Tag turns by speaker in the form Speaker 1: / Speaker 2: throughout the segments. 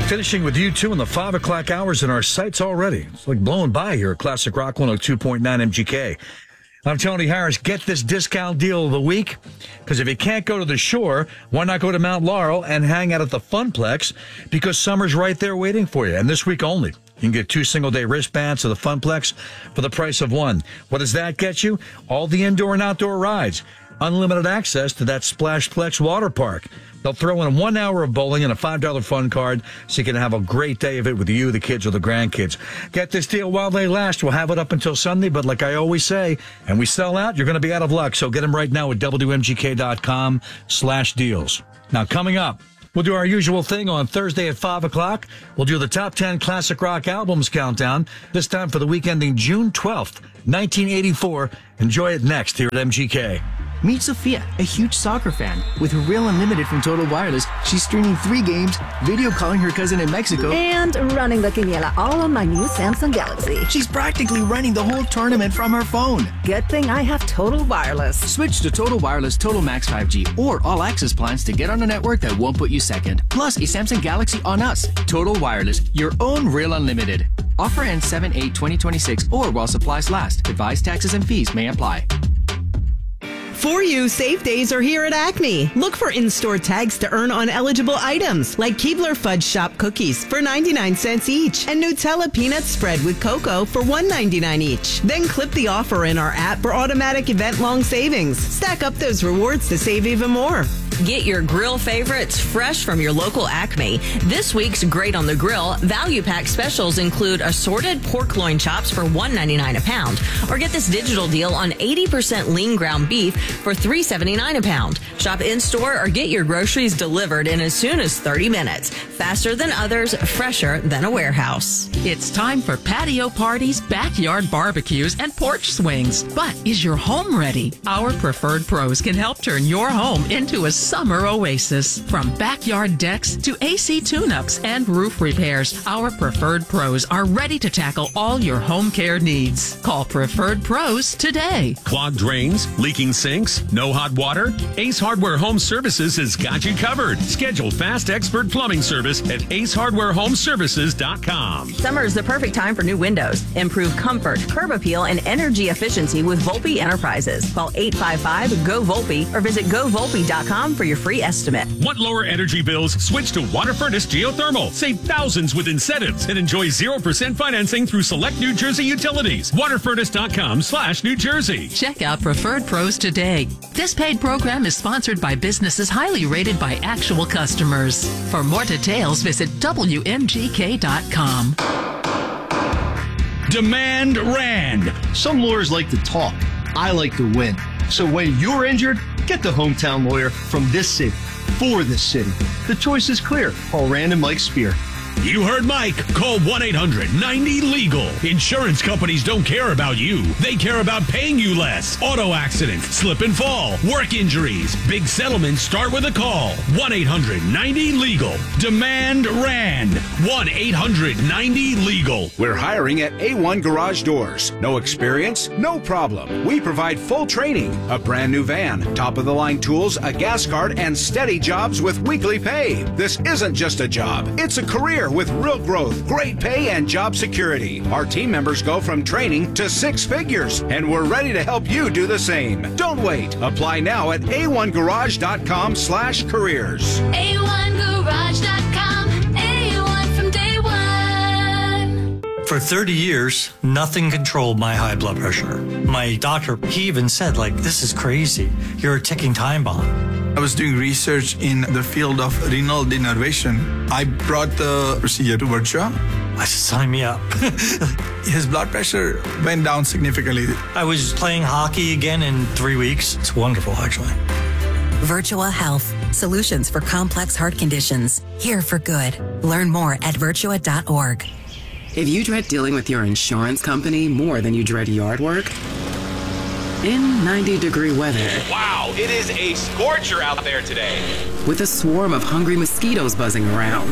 Speaker 1: Finishing with you two in the 5 o'clock hours in our sights already. It's like blowing by here at Classic Rock 102.9 MGK. I'm Tony Harris. Get this discount deal of the week, because if you can't go to the shore, why not go to Mount Laurel and hang out at the Funplex, because summer's right there waiting for you. And this week only, you can get 2 single-day wristbands to the Funplex for the price of 1. What does that get you? All the indoor and outdoor rides. Unlimited access to that Splashplex water park. They'll throw in 1 hour of bowling and a $5 fun card so you can have a great day of it with you, the kids, or the grandkids. Get this deal while they last. We'll have it up until Sunday, but like I always say, and we sell out, you're going to be out of luck. So get them right now at WMGK.com/deals. Now, coming up, we'll do our usual thing on Thursday at 5 o'clock. We'll do the top 10 classic rock albums countdown, this time for the week ending June 12th, 1984. Enjoy it next here at MGK.
Speaker 2: Meet Sophia, a huge soccer fan. With her Real Unlimited from Total Wireless, she's streaming 3 games, video calling her cousin in Mexico,
Speaker 3: and running the quiniela all on my new Samsung Galaxy.
Speaker 2: She's practically running the whole tournament from her phone.
Speaker 3: Good thing I have Total Wireless.
Speaker 2: Switch to Total Wireless Total Max 5G or All Access plans to get on a network that won't put you second. Plus a Samsung Galaxy on us. Total Wireless, your own Real Unlimited. Offer ends 7/8/2026 or while supplies last. Advised taxes and fees may apply.
Speaker 4: For You, safe days are here at Acme. Look for in-store tags to earn on eligible items like Keebler Fudge Shop cookies for 99 cents each and Nutella peanut spread with cocoa for $1.99 each. Then clip the offer in our app for automatic event-long savings. Stack up those rewards to save even more.
Speaker 5: Get your grill favorites fresh from your local Acme. This week's Great on the Grill value pack specials include assorted pork loin chops for $1.99 a pound, or get this digital deal on 80% lean ground beef for $3.79 a pound. Shop in-store or get your groceries delivered in as soon as 30 minutes. Faster than others, fresher than a warehouse.
Speaker 6: It's time for patio parties, backyard barbecues, and porch swings. But is your home ready? Our preferred pros can help turn your home into a summer oasis. From backyard decks to AC tune-ups and roof repairs, our preferred pros are ready to tackle all your home care needs. Call Preferred Pros today.
Speaker 7: Clogged drains, leaking sinks, no hot water? Ace Hardware Home Services has got you covered. Schedule fast expert plumbing service at acehardwarehomeservices.com.
Speaker 5: Summer is the perfect time for new windows. Improve comfort, curb appeal, and energy efficiency with Volpe Enterprises. Call 855-GO-VOLPE or visit GoVolpe.com for your free estimate.
Speaker 7: Want lower energy bills? Switch to Water Furnace Geothermal. Save thousands with incentives and enjoy 0% financing through select New Jersey utilities. Waterfurnace.com/New Jersey.
Speaker 6: Check out Preferred Pros today. This paid program is sponsored by businesses highly rated by actual customers. For more details, visit WMGK.com.
Speaker 8: Demand Rand. Some lawyers like to talk. I like to win. So when you're injured, get the hometown lawyer from this city, for this city. The choice is clear. Call Rand and Mike Spear.
Speaker 7: You heard Mike. Call 1-800-90-LEGAL. Insurance companies don't care about you. They care about paying you less. Auto accidents, slip and fall, work injuries. Big settlements start with a call. 1-800-90-LEGAL. Demand Rand. 1-800-90-LEGAL.
Speaker 9: We're hiring at A1 Garage Doors. No experience? No problem. We provide full training, a brand new van, top-of-the-line tools, a gas card, and steady jobs with weekly pay. This isn't just a job. It's a career with real growth, great pay, and job security. Our team members go from training to 6 figures, and we're ready to help you do the same. Don't wait. Apply now at a1garage.com/careers.
Speaker 10: A1garage.com. A1 from day one.
Speaker 11: For 30 years, nothing controlled my high blood pressure. My doctor, he even said, this is crazy. You're a ticking time bomb.
Speaker 12: I was doing research in the field of renal denervation. I brought the procedure to Virtua.
Speaker 11: I said, sign me up.
Speaker 12: His blood pressure went down significantly.
Speaker 11: I was playing hockey again in 3 weeks. It's wonderful, actually.
Speaker 13: Virtua Health. Solutions for complex heart conditions. Here for good. Learn more at virtua.org.
Speaker 14: If you dread dealing with your insurance company more than you dread yard work, in 90-degree weather.
Speaker 15: Wow, it is a scorcher out there today.
Speaker 14: With a swarm of hungry mosquitoes buzzing around.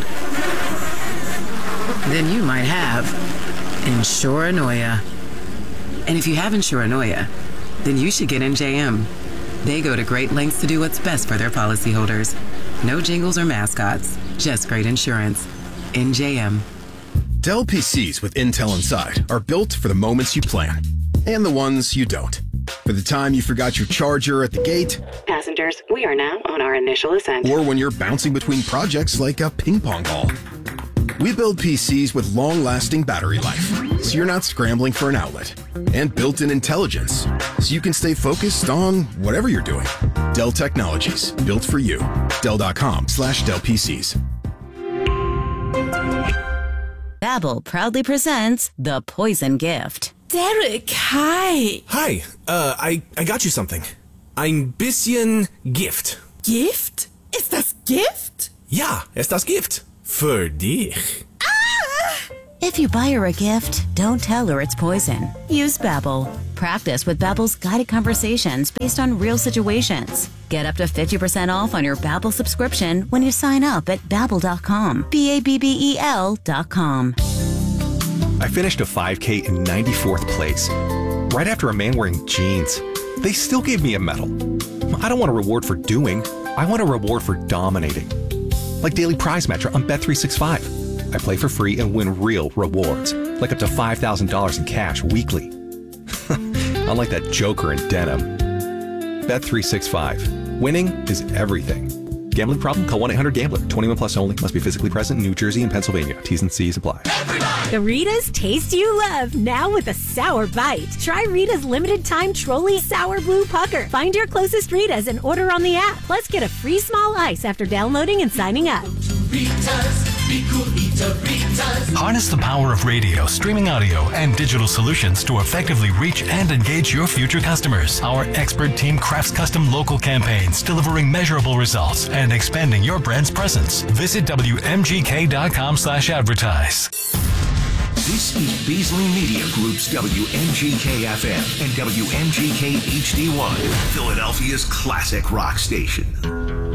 Speaker 14: Then you might have Insuranoia. And if you have Insuranoia, then you should get NJM. They go to great lengths to do what's best for their policyholders. No jingles or mascots, just great insurance. NJM.
Speaker 16: Dell PCs with Intel inside are built for the moments you plan and the ones you don't. For the time you forgot your charger at the gate.
Speaker 17: Passengers, we are now on our initial ascent.
Speaker 16: Or when you're bouncing between projects like a ping pong ball. We build PCs with long-lasting battery life, so you're not scrambling for an outlet. And built-in intelligence, so you can stay focused on whatever you're doing. Dell Technologies, built for you. Dell.com/Dell PCs.
Speaker 18: Babbel proudly presents The Poison Gift.
Speaker 19: Derek, hi.
Speaker 20: Hi, I got you something. Ein bisschen Gift.
Speaker 19: Gift? Ist das Gift?
Speaker 20: Ja, ist das Gift. Für dich.
Speaker 18: If you buy her a gift, don't tell her it's poison. Use Babbel. Practice with Babbel's guided conversations based on real situations. Get up to 50% off on your Babbel subscription when you sign up at Babbel.com. Babbel.com.
Speaker 21: I finished a 5K in 94th place, right after a man wearing jeans. They still gave me a medal. I don't want a reward for doing. I want a reward for dominating. Like Daily Prize Matcher on Bet365. I play for free and win real rewards, like up to $5,000 in cash weekly. Unlike that joker in denim. Bet365. Winning is everything. Gambling problem? Call 1-800-GAMBLER. 21 plus only. Must be physically present in New Jersey and Pennsylvania. T's and C's apply.
Speaker 22: The Rita's taste you love, now with a sour bite. Try Rita's limited time Trolley Sour Blue Pucker. Find your closest Rita's and order on the app. Plus, get a free small ice after downloading and signing up.
Speaker 23: Rita's, be cool, eat a Rita's. Harness the power of radio, streaming audio, and digital solutions to effectively reach and engage your future customers. Our expert team crafts custom local campaigns, delivering measurable results and expanding your brand's presence. Visit WMGK.com/advertise.
Speaker 24: This is Beasley Media Group's WMGK-FM and WMGK HD1, Philadelphia's classic rock station.